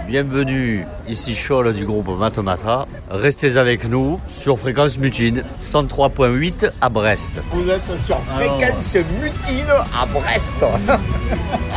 Bienvenue, ici Scholl du groupe Matomata. Restez avec nous sur Fréquence Mutine, 103.8 à Brest. Vous êtes sur Fréquence Mutine à Brest.